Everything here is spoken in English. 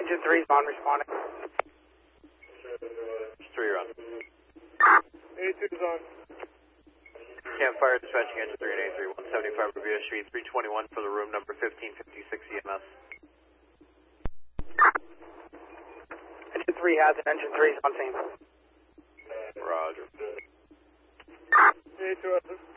Engine 3 is non-responding. 3, you're on. A2 is on. Campfire dispatching engine 3 and A3, 175 Revere Street, 321 for the room number 1556 EMS. Engine 3 has it. Engine 3 is on scene. Roger. A2 has it.